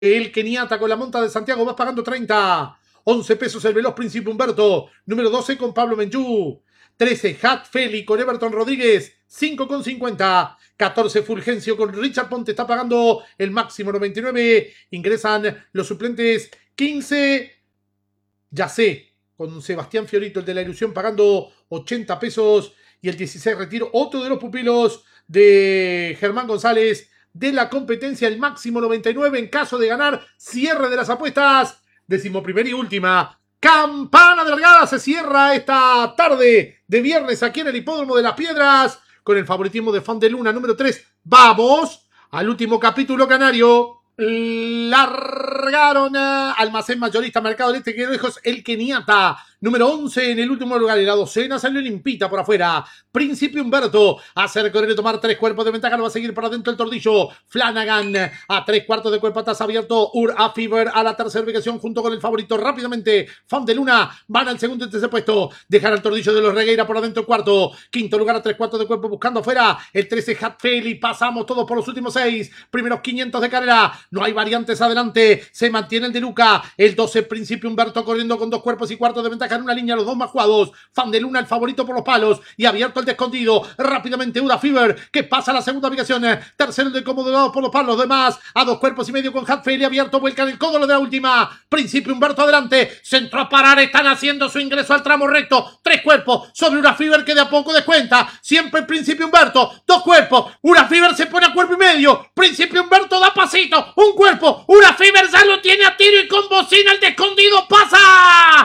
El Keniata con la monta de Santiago, vas pagando 30. 11 pesos el veloz Príncipe Humberto. Número 12 con Pablo Menchú. 13 Hat Feli con Everton Rodríguez. 5,50. 14 Fulgencio con Richard Ponte. Está pagando el máximo 99. Ingresan los suplentes 15. Ya sé, con Sebastián Fiorito, el de la ilusión, pagando 80 pesos. Y el 16 retiro, otro de los pupilos de Germán González de la competencia, el máximo 99 en caso de ganar. Cierre de las apuestas, 11ª y última. Campana de largada, se cierra esta tarde de viernes aquí en el Hipódromo de las Piedras con el favoritismo de Fan de Luna, número 3. Vamos al último capítulo canario. Largaron a Almacén Mayorista Mercado del Este, que lejos el Keniata. Número 11 en el último lugar. Y la docena salió limpita por afuera. Príncipe Humberto hace recorrer y tomar 3 cuerpos de ventaja. Lo va a seguir para adentro el tordillo. Flanagan a 3/4 de cuerpo atrás abierto. Ura Fever a la tercera ubicación junto con el favorito. Rápidamente Fan de Luna van al segundo y tercer puesto. Dejan al tordillo de los Regueira por adentro el cuarto. Quinto lugar a 3/4 de cuerpo buscando afuera. El 13 Hatfeli. Pasamos todos por los últimos 6. Primeros 500 de carrera. No hay variantes adelante. Se mantiene el de Luca. El 12 Príncipe Humberto corriendo con 2 cuerpos y cuarto de ventaja en una línea. Los dos más jugados. Fan de Luna el favorito por los palos. Y abierto el de escondido. Rápidamente Ura Fever que pasa a la segunda ubicación. Tercero el de Comodoro por los palos. Demás a 2 cuerpos y medio con Hatfeli abierto. Vuelca en el codo lo de la última. Príncipe Humberto adelante. Centro a parar. Están haciendo su ingreso al tramo recto. 3 cuerpos sobre Ura Fever que de a poco descuenta. Siempre el Príncipe Humberto. 2 cuerpos. Ura Fever se pone a cuerpo y medio. Príncipe Humberto da pasito. Un cuerpo. Ura Fever ya lo tiene a tiro y con bocina el de escondido pasa.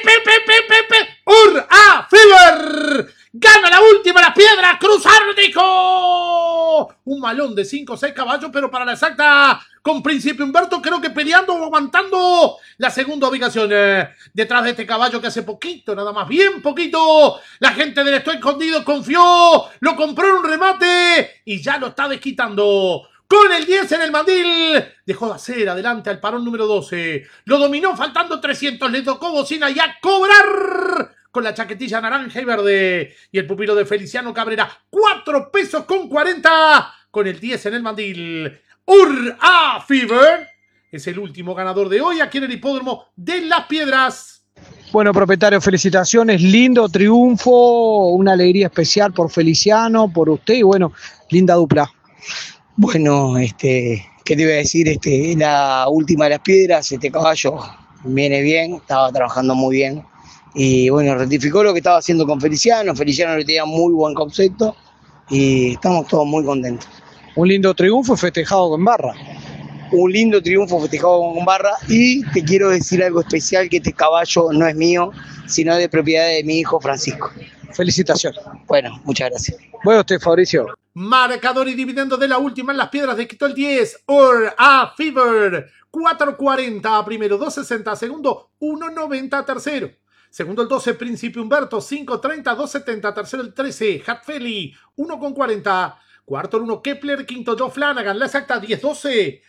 Ura Fever gana la última, las piedras, cruzar, dijo. Un malón de 5 o 6 caballos, pero para la exacta, con Príncipe Humberto creo que peleando o aguantando la segunda ubicación. Detrás de este caballo que hace poquito, nada más, bien poquito, la gente del Estoy Escondido confió, lo compró en un remate y ya lo está desquitando. Con el 10 en el mandil, dejó de hacer adelante al parón número 12. Lo dominó faltando 300, le tocó bocina y a cobrar con la chaquetilla naranja y verde. Y el pupilo de Feliciano Cabrera, 4 pesos con 40 con el 10 en el mandil. Ura Fever es el último ganador de hoy aquí en el Hipódromo de las Piedras. Bueno, propietario, felicitaciones, lindo triunfo, una alegría especial por Feliciano, por usted y bueno, linda dupla. Bueno, ¿qué te iba a decir? La última de las piedras, este caballo viene bien, estaba trabajando muy bien. Y bueno, rectificó lo que estaba haciendo con Feliciano. Feliciano le tenía muy buen concepto y estamos todos muy contentos. Un lindo triunfo festejado con barra. Un lindo triunfo festejado con barra y te quiero decir algo especial, que este caballo no es mío, sino de propiedad de mi hijo Francisco. Felicitaciones. Bueno, muchas gracias. Bueno, usted, Fabricio. Marcador y dividendo de la última en las piedras, desquitó el 10. Ura Fever, 4.40 primero, 2.60 segundo, 1.90 tercero. Segundo el 12, Príncipe Humberto, 5.30, 2.70. Tercero el 13, Hatfeli, 1.40. Cuarto el 1, Kepler. Quinto Joe Flanagan. La exacta 10-12,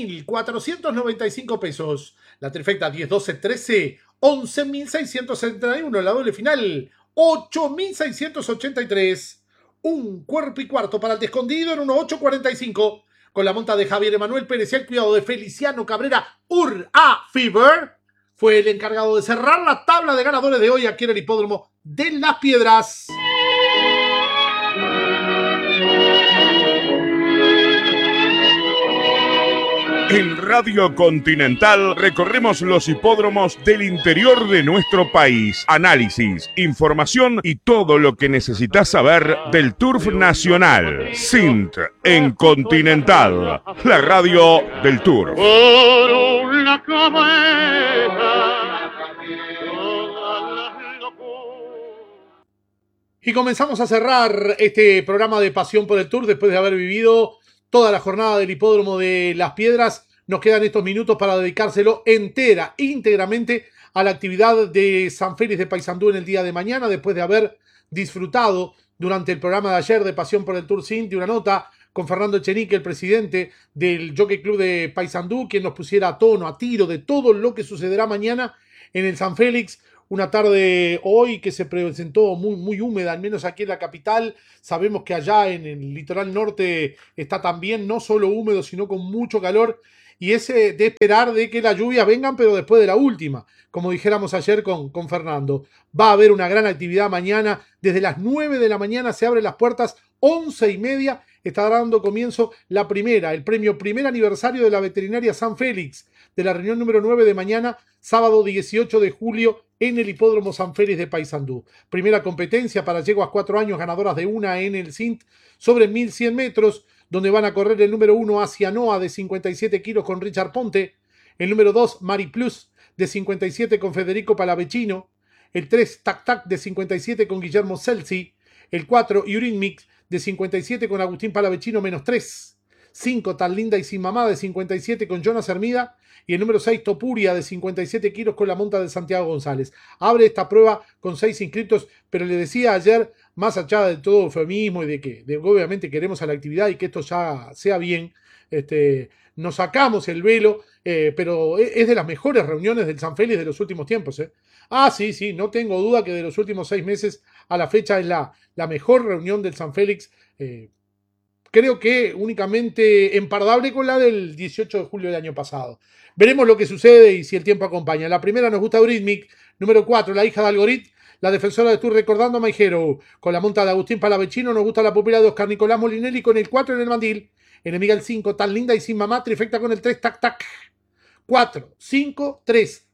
1.495 pesos. La trifecta 10-12-13, 11.671. La doble final, 8.683. Un cuerpo y cuarto para el de escondido en 1.845. Con la monta de Javier Emanuel Pérez y el cuidado de Feliciano Cabrera, Ura Fever fue el encargado de cerrar la tabla de ganadores de hoy aquí en el Hipódromo de las Piedras. En Radio Continental recorremos los hipódromos del interior de nuestro país. Análisis, información y todo lo que necesitas saber del turf nacional. SINT en Continental, la radio del turf. Y comenzamos a cerrar este programa de Pasión por el Turf después de haber vivido toda la jornada del Hipódromo de las Piedras. Nos quedan estos minutos para dedicárselo íntegramente a la actividad de San Félix de Paysandú en el día de mañana, después de haber disfrutado durante el programa de ayer de Pasión por el Tour Sin, de una nota con Fernando Echenique, el presidente del Jockey Club de Paysandú, quien nos pusiera a tono, a tiro de todo lo que sucederá mañana en el San Félix. Una tarde hoy que se presentó muy húmeda, al menos aquí en la capital. Sabemos que allá en el litoral norte está también no solo húmedo, sino con mucho calor. y ese de esperar de que las lluvias vengan, pero después de la última, como dijéramos ayer con Fernando. Va a haber una gran actividad mañana, desde las 9 de la mañana se abren las puertas, 11:30 está dando comienzo el premio primer aniversario de la veterinaria San Félix, de la reunión número 9 de mañana, sábado 18 de julio, en el hipódromo San Félix de Paysandú. Primera competencia para yeguas 4 años, ganadoras de una en el CINT, sobre 1100 metros, donde van a correr el número 1 Asia Noa de 57 kilos con Richard Ponte, el número 2 Mari Plus de 57 con Federico Palavecino, el 3 Tac Tac de 57 con Guillermo Celsi, el 4 Urin Mix de 57 con Agustín Palavecino -3, 5 Tan Linda y Sin Mamá de 57 con Jonas Hermida, y el número 6 Topuria de 57 kilos con la monta de Santiago González. Abre esta prueba con 6 inscriptos, pero le decía ayer, más allá de todo eufemismo y de que obviamente queremos a la actividad y que esto ya sea bien, nos sacamos el velo, pero es de las mejores reuniones del San Félix de los últimos tiempos. Sí, no tengo duda que de los últimos 6 meses a la fecha es la mejor reunión del San Félix. Creo que únicamente empardable con la del 18 de julio del año pasado. Veremos lo que sucede y si el tiempo acompaña. La primera nos gusta Eurythmic, número 4, la hija de Algorit, la defensora de Tour recordando a My Hero. Con la monta de Agustín Palavecino nos gusta la pupila de Oscar Nicolás Molinelli con el 4 en el mandil. Enemiga el 5, Tan Linda y Sin Mamá, trifecta con el 3, Tac Tac. 4, 5, 3,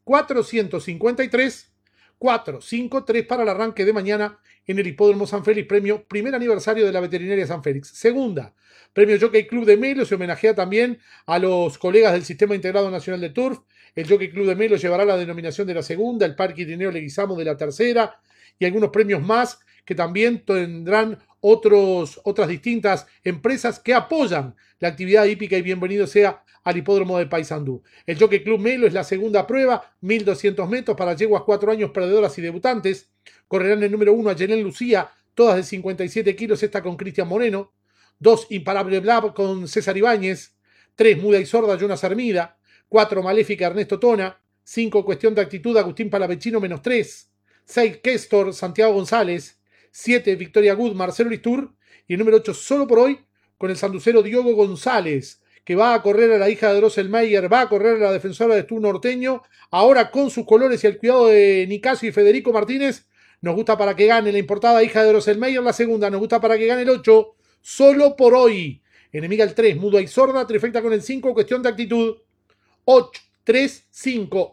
453, 4, 5, 3 para el arranque de mañana en el hipódromo San Félix, premio primer aniversario de la veterinaria San Félix. Segunda, premio Jockey Club de Melo, se homenajea también a los colegas del Sistema Integrado Nacional de Turf. El Jockey Club de Melo llevará la denominación de la segunda, el Parque Irineo Leguizamo de la tercera y algunos premios más que también tendrán otras distintas empresas que apoyan la actividad hípica y bienvenido sea al hipódromo de Paysandú. El Jockey Club Melo es la segunda prueba, 1200 metros para yeguas 4 años perdedoras y debutantes. Correrán el número 1 a Yelén Lucía, todas de 57 kilos, esta con Cristian Moreno. 2 Imparable Blab con César Ibáñez. 3 Muda y Sorda Jonas Hermida. 4 Maléfica Ernesto Tona. 5 Cuestión de Actitud Agustín Palavecino -3. 6 Kestor Santiago González. 7 Victoria Good Marcelo Listur. Y el número 8 solo por hoy con el sanducero Diogo González, que va a correr a la hija de Drosselmayer, va a correr a la defensora de Tour Norteño, ahora con sus colores y el cuidado de Nicasio y Federico Martínez. Nos gusta para que gane la importada hija de Drosselmayer, la segunda. Nos gusta para que gane el 8, solo por hoy. Enemiga el 3, Muda y Sorda, trifecta con el 5, Cuestión de Actitud. 8, 3, 5,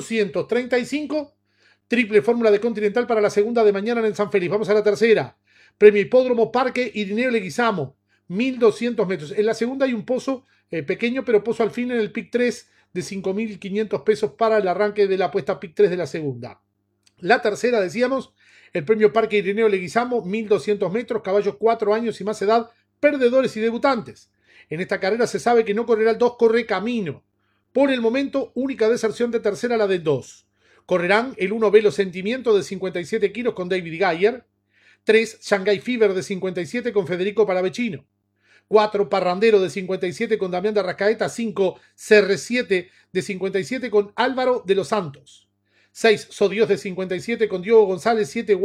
835. Triple fórmula de Continental para la segunda de mañana en el San Félix. Vamos a la tercera. Premio Hipódromo Parque Irineo Leguizamo, 1200 metros. En la segunda hay un pozo pequeño, pero pozo al fin en el PIC 3 de 5.500 pesos para el arranque de la apuesta PIC 3 de la segunda. La tercera, decíamos, el premio Parque Irineo Leguizamo, 1200 metros, caballos 4 años y más edad, perdedores y debutantes. En esta carrera se sabe que no correrá el 2, corre Camino. Por el momento, única deserción de tercera la del 2. Correrán el 1 Velo Sentimiento de 57 kilos con David Gayer. 3 Shanghai Fever de 57 con Federico Palavecino. 4 Parrandero de 57 con Damián de Arrascaeta. 5 CR7 de 57 con Álvaro de los Santos. 6 Sodios de 57 con Diogo González. 7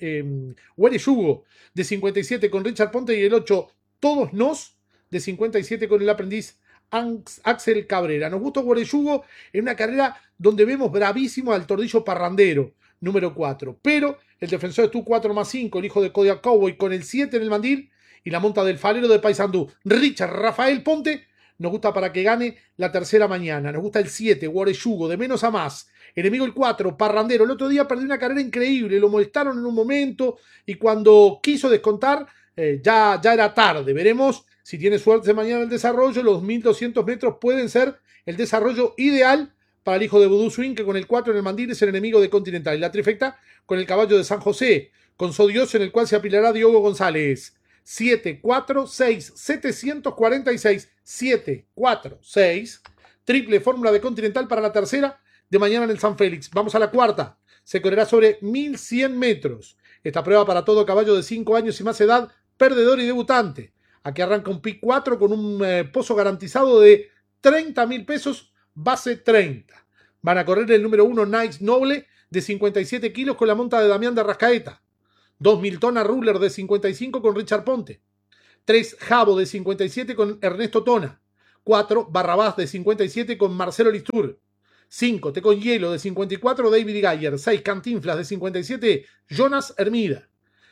Huereyugo de 57 con Richard Ponte. Y el 8 Todos Nos de 57 con el aprendiz Axel Cabrera. Nos gusta Huereyugo en una carrera donde vemos bravísimo al Tordillo Parrandero, número 4. Pero el defensor de Tu 4+5, el hijo de Kodiak Cowboy, con el 7 en el mandil y la monta del falero de Paysandú, Richard Rafael Ponte, nos gusta para que gane la tercera mañana. Nos gusta el 7, Huereyugo, de menos a más. Enemigo el 4, Parrandero. El otro día perdió una carrera increíble, lo molestaron en un momento y cuando quiso descontar ya era tarde. Veremos si tiene suerte mañana el desarrollo. Los 1200 metros pueden ser el desarrollo ideal para el hijo de Voodoo Swing, que con el 4 en el mandil es el enemigo de Continental. Y la trifecta con el caballo de San José, con Sodios, en el cual se apilará Diogo González. 7, 4, 6, 746, 7, 4, 6. Triple fórmula de Continental para la tercera de mañana en el San Félix. Vamos a la cuarta. Se correrá sobre 1100 metros. Esta prueba para todo caballo de 5 años y más edad, perdedor y debutante. Aquí arranca un PIC 4 con un pozo garantizado de 30.000 pesos, base 30. Van a correr el número 1 Nice Noble de 57 kilos con la monta de Damián de Arrascaeta. 2 Miltona Ruler de 55 con Richard Ponte. 3 Jabo de 57 con Ernesto Tona. 4, Barrabás de 57 con Marcelo Listur. 5, Té con Hielo de 54, David Gayer. 6, Cantinflas de 57, Jonas Hermida.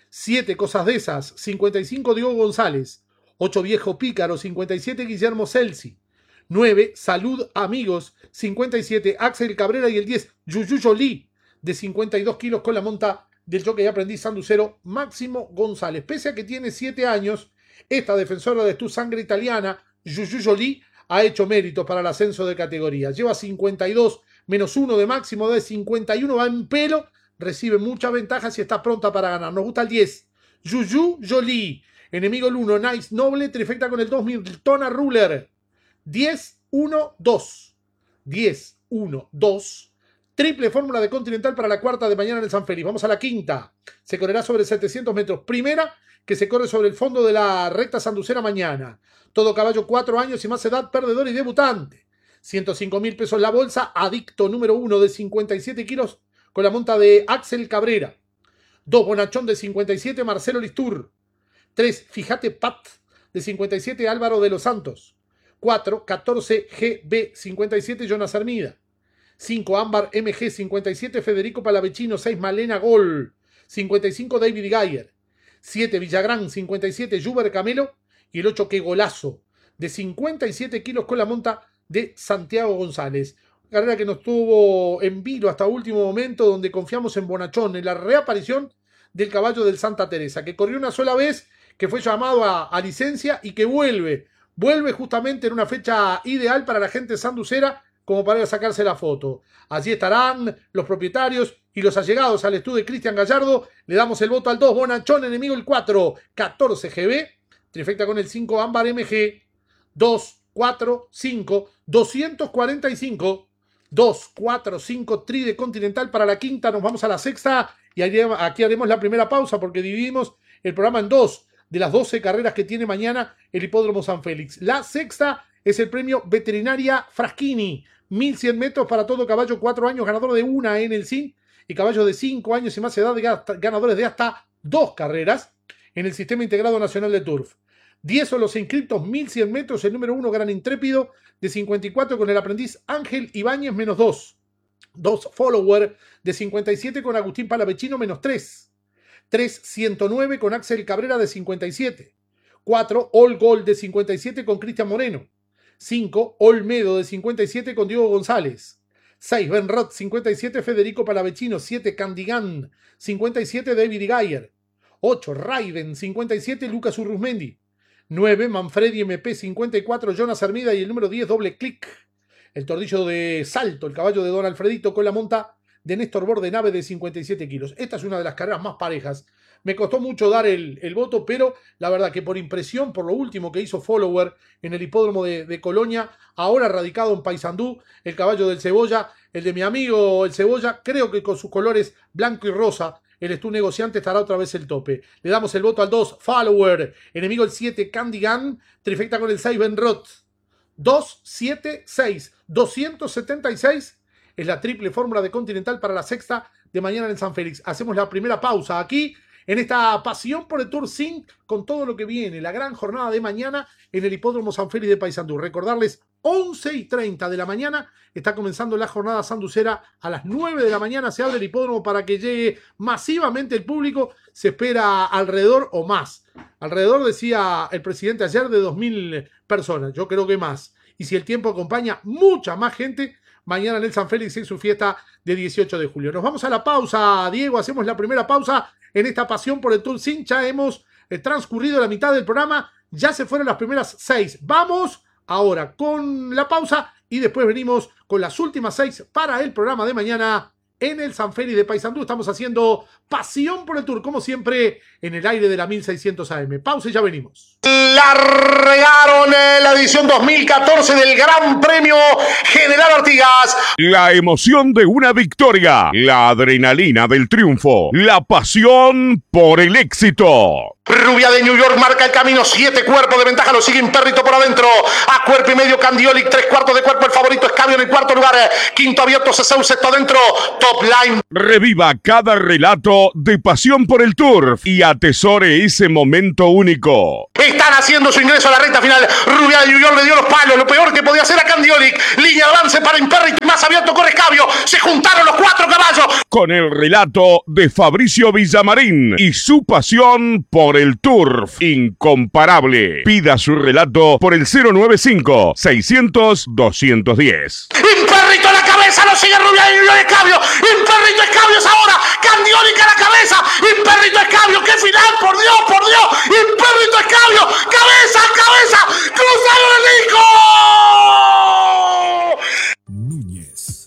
7, Cosas de esas, 55, Diego González. 8, Viejo Pícaro, 57, Guillermo Celsi. 9, Salud Amigos, 57, Axel Cabrera. Y el 10, Yuyu Jolie, de 52 kilos con la monta del jockey aprendiz sanducero Máximo González. Pese a que tiene 7 años, esta defensora de tu sangre italiana, Yuyu Jolie, ha hecho méritos para el ascenso de categoría. Lleva 52 menos 1 de máximo de 51, va en pelo, recibe muchas ventajas y está pronta para ganar. Nos gusta el 10, Yuyu Jolie. Enemigo el 1, Nice Noble, trifecta con el 2, Miltona Ruler. 10, 1, 2. 10, 1, 2. Triple fórmula de Continental para la cuarta de mañana en el San Félix. Vamos a la quinta. Se correrá sobre 700 metros. Primera, que se corre sobre el fondo de la recta sanducera mañana. Todo caballo 4 años y más edad, perdedor y debutante. 105.000 pesos la bolsa. Adicto número 1 de 57 kilos con la monta de Axel Cabrera. 2, Bonachón de 57, Marcelo Listur. 3, Fíjate Pat de 57, Álvaro de los Santos. 4, 14, GB 57, Jonas Hermida. 5, Ámbar MG 57, Federico Palavecino. 6, Malena Gol 55, David Gayer. 7, Villagrán 57, Juber Camelo. Y el 8, Qué Golazo de 57 kilos con la monta de Santiago González. Carrera que nos tuvo en vilo hasta último momento, donde confiamos en Bonachón, en la reaparición del caballo del Santa Teresa, que corrió una sola vez, que fue llamado a licencia y que vuelve justamente en una fecha ideal para la gente sanducera, como para ir a sacarse la foto. Allí estarán los propietarios y los allegados al estudio de Cristian Gallardo. Le damos el voto al 2, Bonachón, enemigo el 4, 14 GB, trifecta con el 5, Ámbar MG, 2, 4, 5, 245, 2, 4, 5, tri de Continental para la quinta. Nos vamos a la sexta y aquí haremos la primera pausa porque dividimos el programa en 2 de las 12 carreras que tiene mañana el Hipódromo San Félix. La sexta es el premio Veterinaria Fraschini, 1100 metros para todo caballo 4 años, ganador de una en el SIN, y caballos de 5 años y más edad, ganadores de hasta 2 carreras en el Sistema Integrado Nacional de Turf. 10 son los inscriptos, 1100 metros, el número 1, Gran Intrépido, de 54 con el aprendiz Ángel Ibáñez, menos 2. 2, Follower, de 57 con Agustín Palavecino, menos 3. 3, 109 con Axel Cabrera, de 57. 4, All Gold, de 57 con Cristian Moreno. 5, Olmedo, de 57 con Diego González. 6, Benrod, 57, Federico Palavecino. 7, Candigán, 57, David Gayer. 8, Raiden, 57, Lucas Urruzmendi. 9, Manfredi MP, 54, Jonas Hermida. Y el número 10, Doble Click, el tordillo de Salto, el caballo de Don Alfredito, con la monta de Néstor Bordenave, de 57 kilos. Esta es una de las carreras más parejas. Me costó mucho dar el voto, pero la verdad que por impresión, por lo último que hizo Follower en el hipódromo de Colonia, ahora radicado en Paysandú, el caballo del Cebolla, el de mi amigo el Cebolla, creo que con sus colores blanco y rosa, el Estú Negociante estará otra vez el tope. Le damos el voto al 2, Follower, enemigo el 7, Candigan, trifecta con el 6, Benrod. 2, 7, 6, 276 es la triple fórmula de Continental para la sexta de mañana en San Félix. Hacemos la primera pausa aquí en esta pasión por el Tour Sync con todo lo que viene, la gran jornada de mañana en el Hipódromo San Félix de Paysandú. Recordarles, 11:30 de la mañana está comenzando la jornada sanducera. A las 9 de la mañana se abre el hipódromo para que llegue masivamente el público. Se espera alrededor o más. Alrededor, decía el presidente ayer, de 2.000 personas. Yo creo que más. Y si el tiempo acompaña, mucha más gente mañana en el San Félix en su fiesta de 18 de julio. Nos vamos a la pausa, Diego. Hacemos la primera pausa en esta pasión por el Tour Sync. Ya hemos transcurrido la mitad del programa. Ya se fueron las primeras 6. Vamos ahora con la pausa y después venimos con las últimas 6 para el programa de mañana en el San Félix de Paysandú. Estamos haciendo pasión por el Tour, como siempre, en el aire de la 1600 AM. Pausa y ya venimos. Largaron la edición 2014 del Gran Premio General Artigas. La emoción de una victoria, la adrenalina del triunfo, la pasión por el éxito. Rubia de New York marca el camino, 7 cuerpos de ventaja, lo sigue Imperrito por adentro, a cuerpo y medio Candiolic, 3/4 de cuerpo, el favorito Escabio en el cuarto lugar, quinto abierto Ceseu, sexto adentro, Top Line. Reviva cada relato de pasión por el turf y atesore ese momento único. Están haciendo su ingreso a la recta final, Rubia de New York le dio los palos, lo peor que podía hacer a Candiolic, línea de avance para Imperrito y más abierto corre Escabio, se juntaron los 4 caballos. Con el relato de Fabricio Villamarín y su pasión por el turf incomparable. Pida su relato por el 095-600-210. Imperrito a la cabeza, lo sigue Rubia de New York, Escabio, Imperrito Escabio es ahora, Candiolic a la cabeza, Imperrito Escabio, qué final, por Dios,